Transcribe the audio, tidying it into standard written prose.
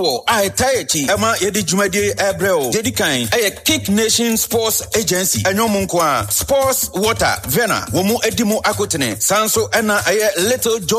I taichi Emma Yedi Jumadi Ebreo Jedikan Kick Nation Sports Agency Enyomunkwa Sports Water Vena Womu Edimo Akotene Sanso Ena Little Joe